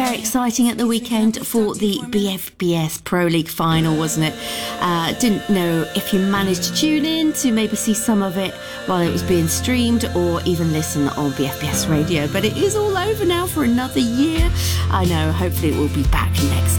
very exciting at the weekend for the BFBS Pro League final, wasn't it? Didn't know if you managed to tune in to maybe see some of it while it was being streamed or even listen on BFBS radio, but it is all over now for another year. I know, hopefully it will be back next